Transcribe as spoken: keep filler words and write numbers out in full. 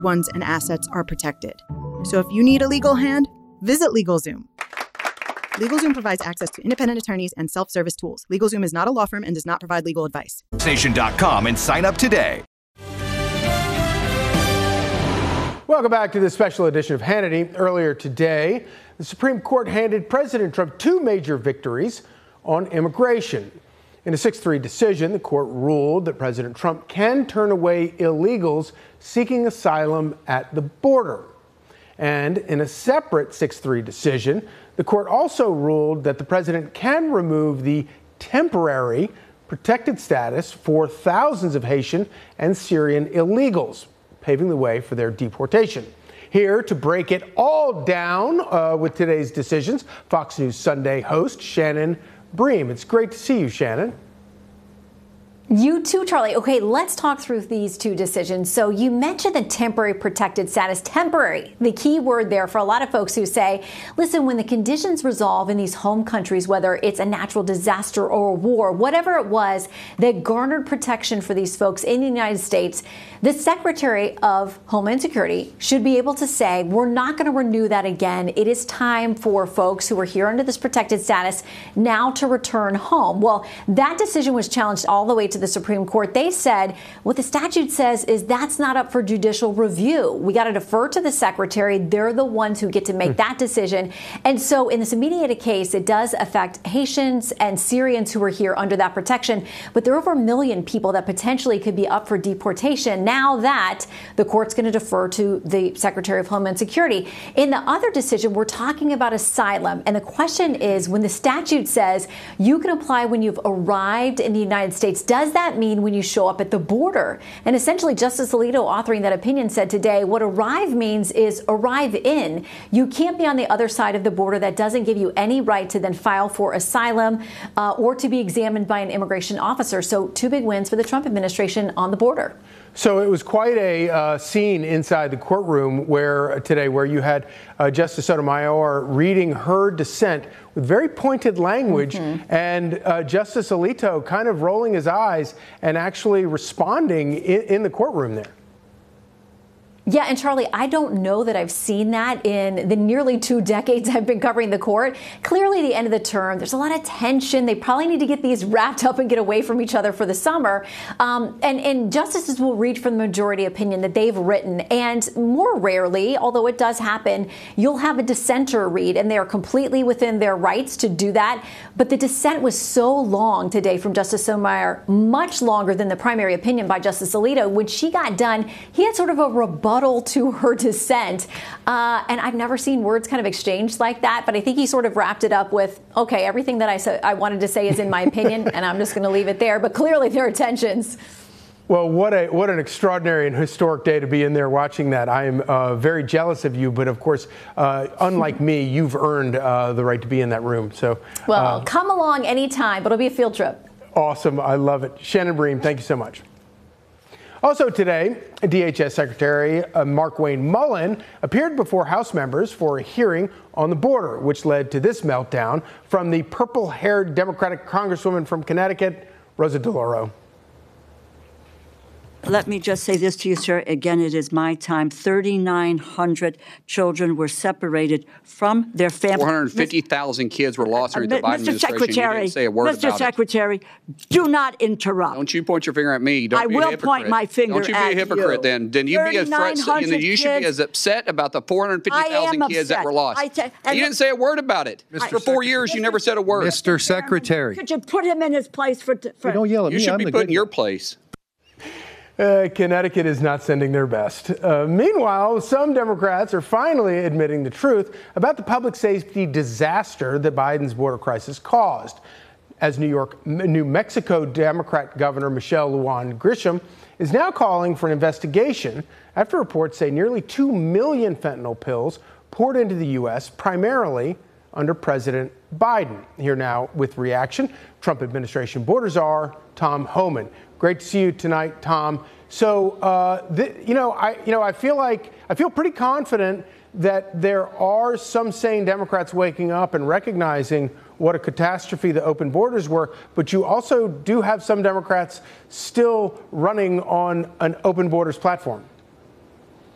ones and assets are protected. So if you need a legal hand, visit LegalZoom. LegalZoom provides access to independent attorneys and self-service tools. LegalZoom is not a law firm and does not provide legal advice. Station dot com and sign up today. Welcome back to this special edition of Hannity. Earlier today, the Supreme Court handed President Trump two major victories on immigration. In a six three decision, the court ruled that President Trump can turn away illegals seeking asylum at the border. And in a separate six three decision, the court also ruled that the president can remove the temporary protected status for thousands of Haitian and Syrian illegals, paving the way for their deportation. Here to break it all down uh, with today's decisions, Fox News Sunday host Shannon Bream. It's great to see you, Shannon. You too, Charlie. Okay, let's talk through these two decisions. So you mentioned the temporary protected status. Temporary, the key word there for a lot of folks who say, listen, when the conditions resolve in these home countries, whether it's a natural disaster or a war, whatever it was that garnered protection for these folks in the United States, the Secretary of Homeland Security should be able to say, we're not going to renew that again. It is time for folks who are here under this protected status now to return home. Well, that decision was challenged all the way to the Supreme Court. They said what the statute says is that's not up for judicial review. We got to defer to the secretary. They're the ones who get to make that decision. And so in this immediate case, it does affect Haitians and Syrians who are here under that protection. But there are over a million people that potentially could be up for deportation now that the court's going to defer to the Secretary of Homeland Security. In the other decision, we're talking about asylum. And the question is, when the statute says you can apply when you've arrived in the United States, does that mean when you show up at the border? And essentially, Justice Alito, authoring that opinion, said today, what arrive means is arrive in. You can't be on the other side of the border. That doesn't give you any right to then file for asylum uh, or to be examined by an immigration officer. So two big wins for the Trump administration on the border. So it was quite a uh, scene inside the courtroom where uh, today where you had uh, Justice Sotomayor reading her dissent with very pointed language mm-hmm. and uh, Justice Alito kind of rolling his eyes and actually responding in, in the courtroom there. Yeah, and Charlie, I don't know that I've seen that in the nearly two decades I've been covering the court. Clearly, the end of the term, there's a lot of tension. They probably need to get these wrapped up and get away from each other for the summer. Um, and, and justices will read from the majority opinion that they've written. And more rarely, although it does happen, you'll have a dissenter read, and they are completely within their rights to do that. But the dissent was so long today from Justice Sotomayor, much longer than the primary opinion by Justice Alito. When she got done, he had sort of a rebuttal to her dissent. Uh, and I've never seen words kind of exchanged like that. But I think he sort of wrapped it up with, OK, everything that I, sa- I wanted to say is in my opinion, and I'm just going to leave it there. But clearly there are tensions. Well, what a what an extraordinary and historic day to be in there watching that. I am uh, very jealous of you. But of course, uh, unlike me, you've earned uh, the right to be in that room. So, well, uh, come along anytime. But it'll be a field trip. Awesome. I love it. Shannon Bream, thank you so much. Also today, D H S Secretary uh, Markwayne Mullin appeared before House members for a hearing on the border, which led to this meltdown from the purple-haired Democratic Congresswoman from Connecticut, Rosa DeLauro. Let me just say this to you, sir. Again, it is my time. thirty-nine hundred children were separated from their families. four hundred fifty thousand kids were lost during the Biden Mister administration. Secretary, You didn't say a word Mister about Secretary, it. do not interrupt. Don't you point your finger at me. Don't I be a will hypocrite. point my finger Don't you be at a hypocrite you. then. Then you be a threat. You, know, you should be as upset about the four hundred fifty thousand kids upset. that were lost. I t- you didn't say a word about it. Mister For four years, you never said a word. Mister Secretary. Could you put him in his place for... for don't yell at you me. should I'm be the put in good your guy. place. Uh, Connecticut is not sending their best. Uh, meanwhile, some Democrats are finally admitting the truth about the public safety disaster that Biden's border crisis caused. As New York, New Mexico Democrat Governor Michelle Lujan Grisham is now calling for an investigation after reports say nearly two million fentanyl pills poured into the U S primarily under President Biden. Here now with reaction, Trump administration border czar Tom Homan. Great to see you tonight, Tom. So, uh, th- you know, I, you know, I feel like I feel pretty confident that there are some sane Democrats waking up and recognizing what a catastrophe the open borders were. But you also do have some Democrats still running on an open borders platform.